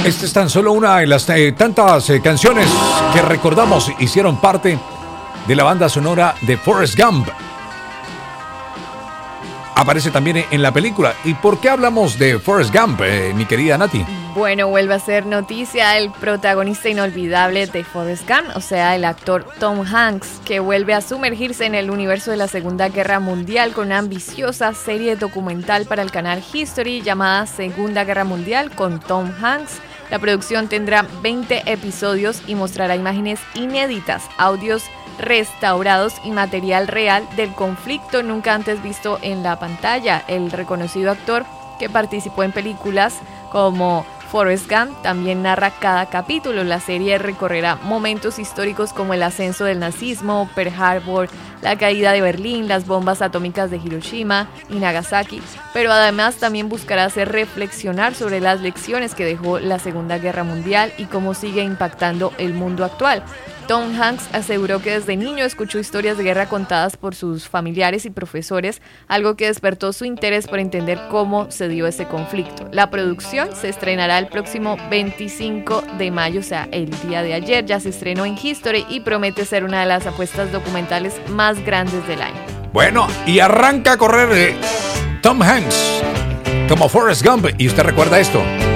Esta es tan solo una de las tantas canciones que recordamos hicieron parte de la banda sonora de Forrest Gump. Aparece también en la película. ¿Y por qué hablamos de Forrest Gump, mi querida Nati? Bueno, vuelve a ser noticia el protagonista inolvidable de Forrest Gump, o sea, el actor Tom Hanks, que vuelve a sumergirse en el universo de la Segunda Guerra Mundial con una ambiciosa serie documental para el canal History llamada Segunda Guerra Mundial con Tom Hanks. La producción tendrá 20 episodios y mostrará imágenes inéditas, audios restaurados y material real del conflicto nunca antes visto en la pantalla. El reconocido actor que participó en películas como Forrest Gump también narra cada capítulo. La serie recorrerá momentos históricos como el ascenso del nazismo, Pearl Harbor, la caída de Berlín, las bombas atómicas de Hiroshima y Nagasaki, pero además también buscará hacer reflexionar sobre las lecciones que dejó la Segunda Guerra Mundial y cómo sigue impactando el mundo actual. Tom Hanks aseguró que desde niño escuchó historias de guerra contadas por sus familiares y profesores, algo que despertó su interés por entender cómo se dio ese conflicto. La producción se estrenará el próximo 25 de mayo, o sea, el día de ayer. Ya se estrenó en History y promete ser una de las apuestas documentales más grandes del año. Bueno, y arranca a correr Tom Hanks como Forrest Gump. Y usted recuerda esto.